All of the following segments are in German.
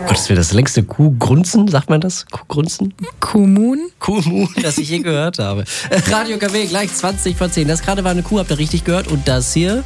Gottes Willen, das längste Kuhgrunzen, sagt man das? Kuhgrunzen? Kuhmun, das ich je gehört habe. Radio KW, gleich 20 vor 10. Das gerade war eine Kuh, habt ihr richtig gehört? Und das hier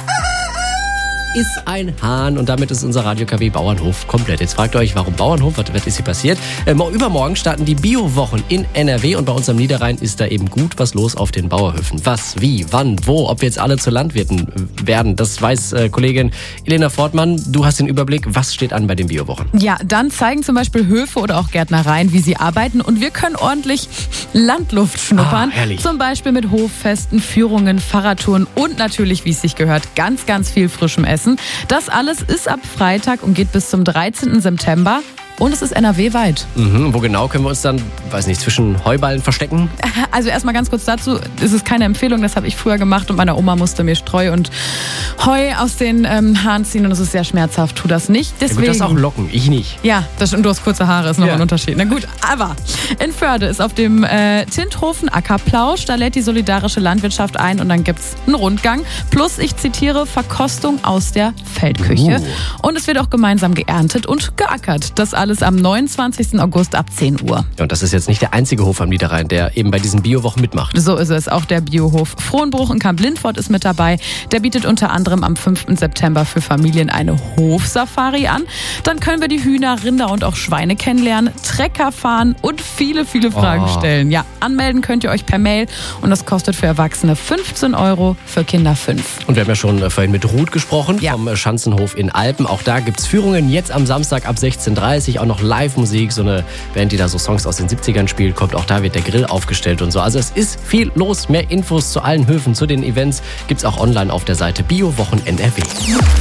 ist ein Hahn und damit ist unser Radio KW Bauernhof komplett. Jetzt fragt ihr euch, warum Bauernhof? Was ist hier passiert? Übermorgen starten die Bio-Wochen in NRW und bei uns am Niederrhein ist da eben gut was los auf den Bauernhöfen. Was, wie, wann, wo, ob wir jetzt alle zu Landwirten werden, das weiß Kollegin Elena Fortmann. Du hast den Überblick, was steht an bei den Bio-Wochen? Ja, dann zeigen zum Beispiel Höfe oder auch Gärtnereien, wie sie arbeiten und wir können ordentlich Landluft schnuppern. Herrlich. Zum Beispiel mit Hoffesten, Führungen, Fahrradtouren und natürlich, wie es sich gehört, ganz, ganz viel frischem Essen. Das alles ist ab Freitag und geht bis zum 13. September. Und es ist NRW-weit. Wo genau können wir uns dann, weiß nicht, zwischen Heuballen verstecken? Also erstmal ganz kurz dazu, es ist keine Empfehlung, das habe ich früher gemacht und meine Oma musste mir Streu und Heu aus den Haaren ziehen und es ist sehr schmerzhaft, tu das nicht. Deswegen, Ja, gut, das auch Locken, ich nicht. Ja, das stimmt, du hast kurze Haare, ist nochmal ein Unterschied. Na gut, aber in Förde ist auf dem Tinthofen Ackerplausch, da lädt die solidarische Landwirtschaft ein und dann gibt's einen Rundgang. Plus, ich zitiere, Verkostung aus der Feldküche. Und es wird auch gemeinsam geerntet und geackert. Das alles am 29. August ab 10 Uhr. Ja, und das ist jetzt nicht der einzige Hof am Niederrhein, der eben bei diesen Bio-Wochen mitmacht. So ist es. Auch der Biohof Frohnbruch in Kamp-Lindfort ist mit dabei. Der bietet unter anderem am 5. September für Familien eine Hofsafari an. Dann können wir die Hühner, Rinder und auch Schweine kennenlernen, Trecker fahren und viele, viele Fragen stellen. Ja, anmelden könnt ihr euch per Mail und das kostet für Erwachsene 15 €, für Kinder 5. Und wir haben ja schon vorhin mit Ruth gesprochen, Ja. vom Schanzenhof in Alpen. Auch da gibt's Führungen jetzt am Samstag ab 16:30 Uhr. Auch noch Live-Musik, so eine Band, die da so Songs aus den 70ern spielt, kommt. Auch da wird der Grill aufgestellt und so. Also es ist viel los. Mehr Infos zu allen Höfen, zu den Events gibt's auch online auf der Seite Biowochen NRW.